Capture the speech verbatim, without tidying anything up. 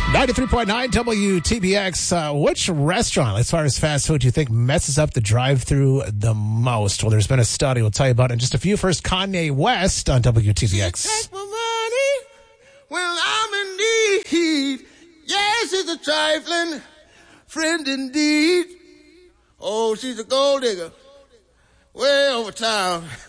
ninety-three point nine W T B X. Uh, which restaurant, as far as fast food, do you think messes up the drive-thru the most? Well, there's been a study we'll tell you about in just a few. First, Kanye West on W T B X. She take my money when I'm in need. Yes, she's a trifling friend indeed. Oh, she's a gold digger way over town.